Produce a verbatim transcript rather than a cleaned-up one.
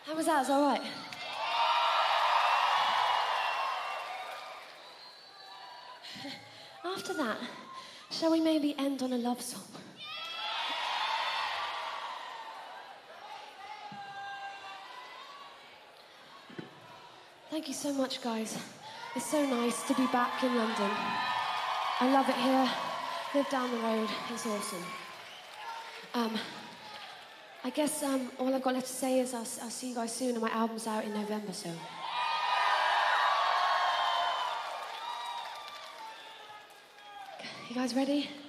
How was that? Is that all right? After that, shall we maybe end on a love song? Thank you so much, guys. It's so nice to be back in London. I love it here. Live down the road. It's awesome. Um, I guess um, all I've got left to say is I'll, I'll see you guys soon, and my album's out in November, so... You guys ready?